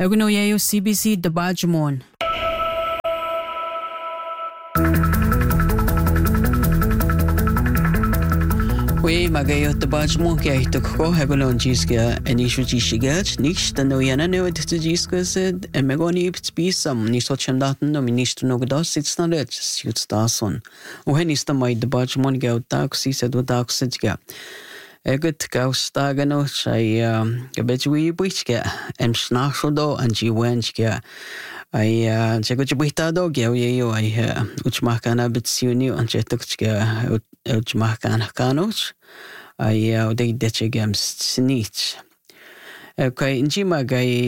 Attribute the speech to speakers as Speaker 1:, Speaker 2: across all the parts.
Speaker 1: Eguno yayo CBC Dabajmon. We magayo Dabajmon kaya hitoko eguno jiska enishu jishigach nish tano yana no jiska said emegoni pisam niso chandaten no minister no gdas it's not it suits dason. When is the my Dabajmon go taxi said what taxi Egut gaustagano say gabetwi buichka snachdo and jiwenchka I jegujbitado geo I uchmakana bitsuni and jetukska uchmakan kanos I de dechegam snitch. Okay, njima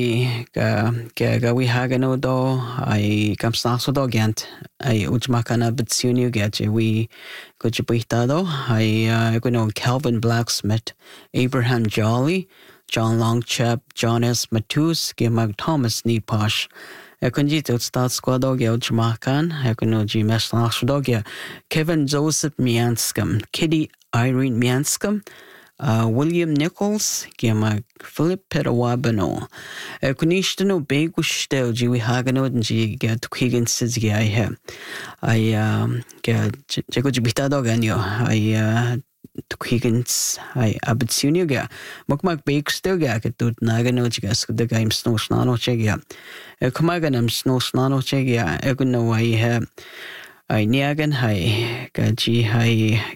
Speaker 1: ga we hagano do I kam snachdo gent I uchmakana bitsuni gaje we Gujabitado, I know Calvin Blacksmith, Abraham Jolly, John Longchap, John S. Matus, Gimag Thomas Niposh. Ekunjito Stat Squadogia Jamakan, Ekunoji Meslasdogia, Kevin Joseph Mianskum, Kitty Irene Mianskum, William Nichols, Gimag Philip Petawabano. Ekunistano Begustelji, we hagano and G get Quigan Sizgi I have. I get Jegujbitado Ganyo, I Quiggins, I Abitsunuga, Mokmak Bakestelga, Tut Naganojigas, the game Snow Snano Chegia. Kumaganam Snow Snano Chegia, Eguno I have. I Niagan High, Gaji High,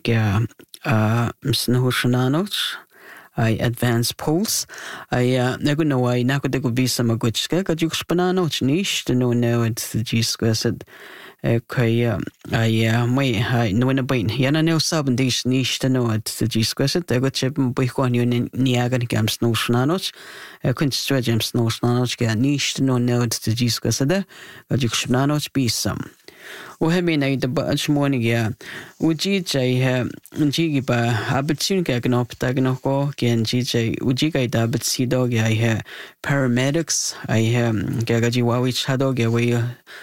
Speaker 1: Snow Shananos. I advance polls. I never know I could be some good skek at Juxpanano, niche to know now it's the G square said. Okay, I may know in a brain. Yana no sub and this niche to know it's the G square said. I got chip Bihon in Niagan Gams no Shnanos. I couldn't stretch him snow Shnanos get niche to know now it's the G square said. Got Juxpanos be some. Uhemina the bunch morning, yeah. Ujij, Jigiba, Abitsunka, Gnoptagnoko, Gen GJ, Ujiga, Dabit Sidog, I have paramedics, I have Gagajiwawich Hadog, away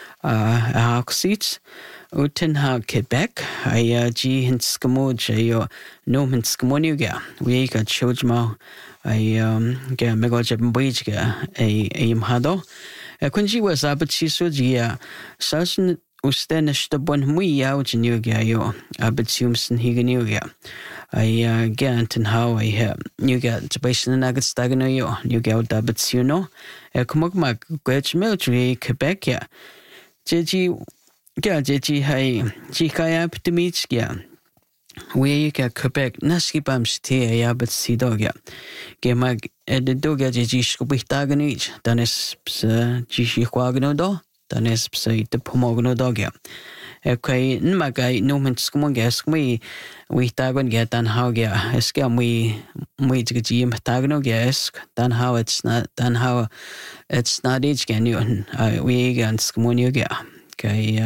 Speaker 1: Haxits, Utenha, Quebec, I G and Skamoja, no Minskamonuga, we got Chojma, I get Megajab Bajga, a Imhado. Kunji was Abitsisugia, such Ustenish the bon muy out in Nugayo, Abitsumson Higanuga. I get and how I have you get to base in the nuggets stagano, you get Abitsuno, a Kumokmak, Gwetch military, Quebec, yeah. Jeji, Gajeji, hi, Jikaya Ptimichia. We get Quebec, Naskibams tea, Abitsidoga. Gemag, Edidoga, Jishkubitaganich, Danis, Jishiquagano. Dan is say the pomogno dogya. Okay, Nmagai no mentskumongas we tagon get dan how ya escam we jim tagno gask dan how it's not each can you we against skumonyoga. Okay,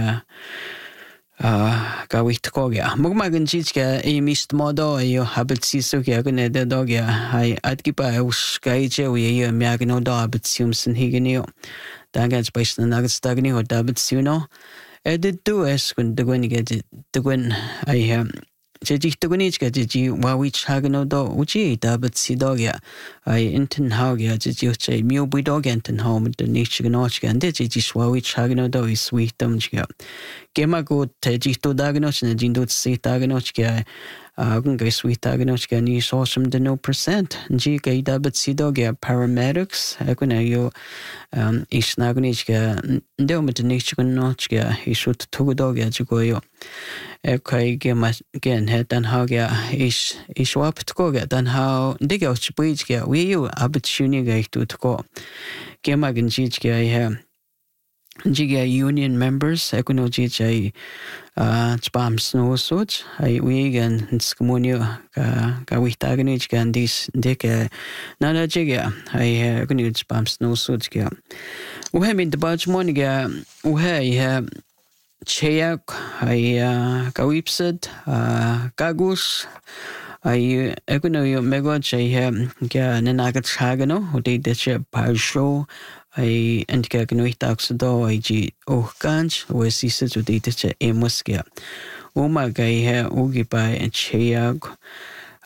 Speaker 1: Gawitkogia. Mugmagan chichka a mist modo, you habit sisukia gonna the dogya. I adgipa uskaije we a magno dog, but Simpson higanio. Dangans by the nuggets stagni or dabit suno. Edit do es when the going to get it the when I am. Jejik to Gunich get it, Wawich Hagano do, Uji, dabit sidogia. I inten haugia, Jijuche, Mew Budog enten home, the niche ganochka, and Jejis Wawich Hagano do is sweet dumchka. Gema go Tejito Daganoch and Jindut say Daganochka. Gunga sweet Daganochka, and you saw some the no percent. Jika dabit sidogia, paramedics, Egunayo, Isnagonichka, Delmit niche ganochka, he should Tugodoga, Jugoyo. Okay, again, head and how is wap to go get and how dig out bridge get we you abituniga to go. Gemagan GJ have Giga union members, Equino GJ spam snow suits. I we again Scamonio Gawitaganich and this dick Nana Jiga. I couldn't spam snow suits. We have in the budge morning, we have Cheyak, I Gawipsid, Gagus, I Eguno Megoj, I have Nanagat Hagano, who did the chip show. I and Gaganoitaxdo, I G. O Ganj, where she said to date a Muskia. Oma Gay, Ugibai, and Cheyak,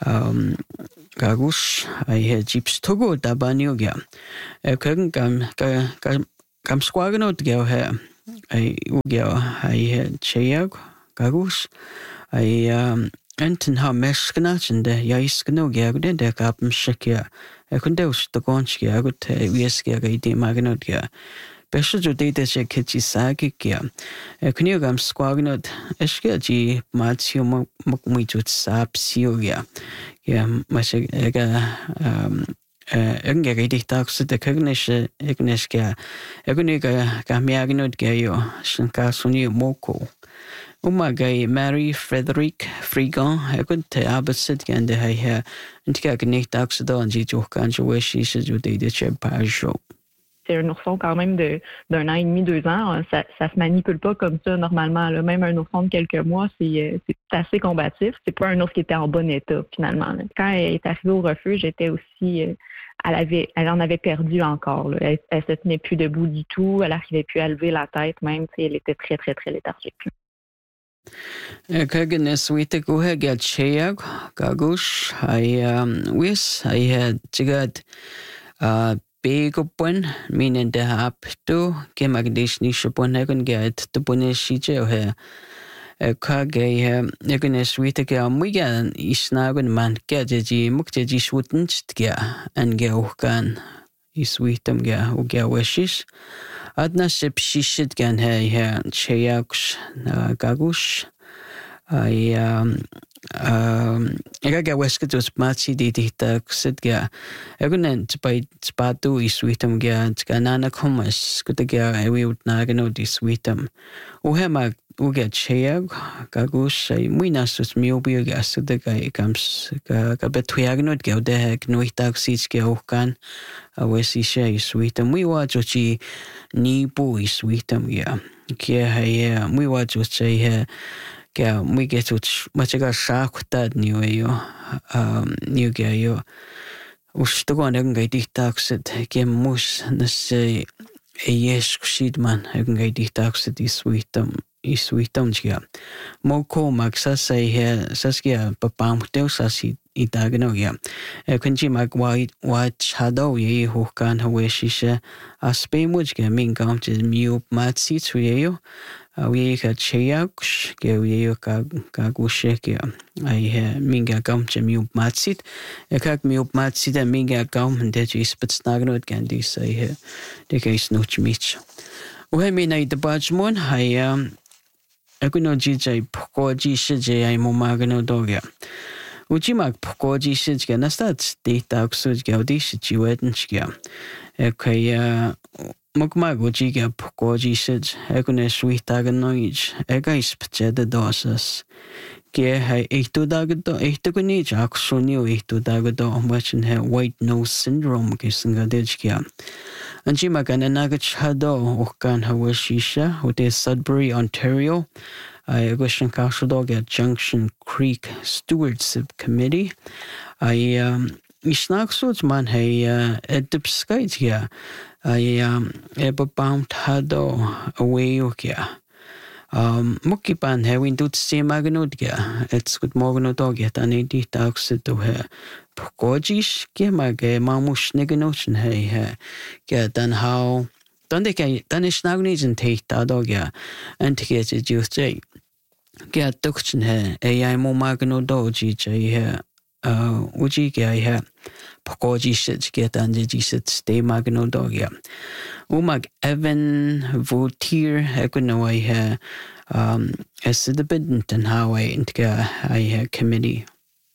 Speaker 1: gagus ai chips togo tabanio gya kung kam squagnot gya he ai ugya ai cheyag gagus ai enten ha mesknachende yaiskno gya guden de kapm shikya kunde ustogonch gya gut wies gya ide magnot gya Besho jo data che kitchi sagi kya. Kunio gam squagnot eshkia ji matsio mukmui jut sap sio gya. Ja, mashe ega Enge richtig taxi de ignish gya. Eguniga gamiagnot gya yo. Shinka suni moko. Gai Mary Frederick Frigon egunte abasit gande hay ha. Intika gnicht taxi da anji jokan jo weshi se jo data che pajo.
Speaker 2: C'est un ourson quand même d'un an et demi, 2 ans. Ça se manipule pas comme ça normalement. Là. Même un ourson de quelques mois, c'est assez combatif. C'est pas un ours qui était en bon état finalement. Là. Quand elle est arrivée au refuge, j'étais aussi... elle en avait perdu encore. Là. Elle se tenait plus debout du tout. Elle n'arrivait plus à lever la tête même. Elle était très, très, très léthargique.
Speaker 1: Kagnes wite gohe gel cheyag gagush wis had tigat big upon meaning the hap to gemagdish nishapon hagun get the bunishije he kage yagunes wite ge amwigan isnagun man gaji mukteji shwutnst ge and ge uhkan iswitam ge uge wishish adna shipshishit gan he cheyagush gagush Ega wesket was matsi di taksit ga. Egunen by spatu iswitam ga nana komas kutaga ewi utnagano di switam. Uhema uga cheyag gagus ay muinasus miobio ga sudaga ikams ga betuyagnot ga udehe gnuitak sits ga uhkan awesi she iswitam. Muiwa jochi nibu iswitam ga. Kia hay muiwa jochi he Kaya we get to machaga shakutad new new gayo. Ushtogon egay diktaksid ke mus nase yes kushidman egay diktaksid iswitam jia. Moko magsasay he saskia papamuteo sasi itagano ya. Kunji magwait shadow ye hukan haweshisha aspe mujga mingam jis miup matsi tuyeyo. We had cheyaks, Gavio Kagushekia. I had Minga gum to mu matsit. A kak mu matsit and Minga gum and that is but snagnot candy say here. The case no chimich. We mean I the Bajmon, I could not jj Pokoji Shij, I momagano dogia. Ujimak Pokoji Shij, Nastat, data suit Gaudish, Juetenschia. Okay, Mugmagujiga Pokoji said, Egones Witaganoij, Egais Pjeda dosas. Ge hai Echtudagado, Echtagonij, Axonio Echtudagado, which in her white nose syndrome, Gisangadijkia. And Jimagananagach Hado, Okan Hawashisha, with is Sudbury, Ontario. I wish in Castle at Junction Creek Stewardship Committee. Isnaksut man hey edipskait ya bound hado away okya mukipan he windut se magnod ya it's good morgan dog yet ani di taksit to he pokojish ke mage mamush negenochen hey ke dan how dan de ke dan is nagnizen take da dog ya and to get it just say ke dokchen he ai mo magno doji he uji gaya he Pokoji shit get under Jesus stay magno dog ya. Umag Evan Votier Econoy he as the bident and how I committee.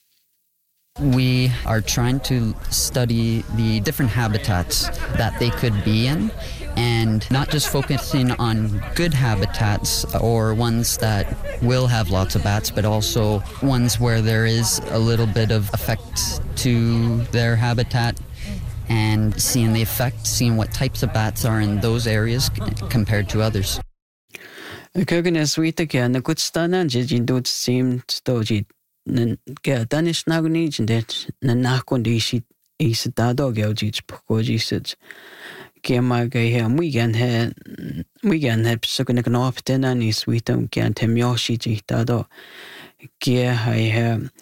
Speaker 3: We are trying to study the different habitats that they could be in, and not just focusing on good habitats or ones that will have lots of bats, but also ones where there is a little bit of effect to their habitat, and seeing the effect, seeing what types of bats are in those areas compared to others.
Speaker 1: Kögenes witake na kutstanan jin dot seemed doji ga danish nagni jindet na nakondi is dado gaujich pokoji sit Kema ga he we gan have sukun knop tenan is witam gan temyoshi ji dado Kia I have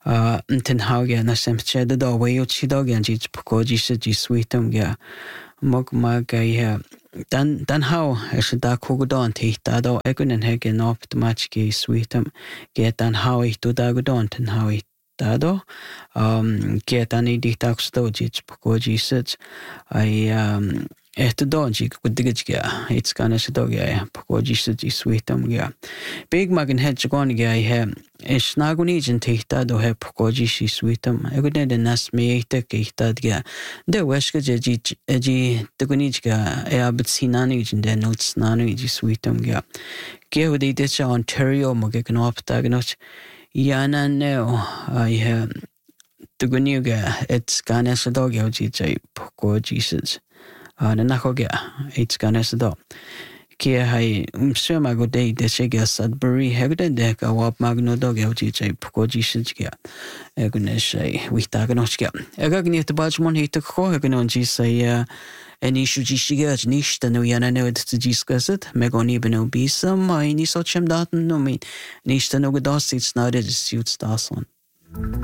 Speaker 1: ten hauge na semche da way o chi dog and jits pokoji se ji sweetum ga mog maga dan how is da kogodon te da do egun hegen optimachki sweetum get dan how I to da godon ten how I da do get ani ditax do jits pokoji sit I Este dodgy could dig it. It's gonna sit dog. Pokoji city sweetum. Big magan head chagoniga. A snagunijin take that or have pokoji sweetum. I could then ask me take that. The weska edgy the gunijga. I have seen anijin then notes naniji sweetum. Give the ditch Ontario mogakan up tagnot. Yana no. I have the guniga. It's gonna sit dog. Pokoji sits. Na nakoga it's gonna do. Kia hai swima go day the shigga Sudbury hegden de ka wap magno dog LGJ Pokoji Shijga. Egunesha we taganochka. Egagni to Bajmon he took Hoganon say any Shujishiga niche the no yana no to discuss it. Megoni beno be some my nisochem daten no mean niche the no godos it's not it suits Dawson.